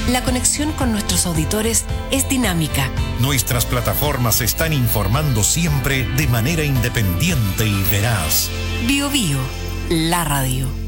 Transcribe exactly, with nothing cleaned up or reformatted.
La conexión con nuestros auditores es dinámica. Nuestras plataformas están informando siempre de manera independiente y veraz. Bio Bio, la radio.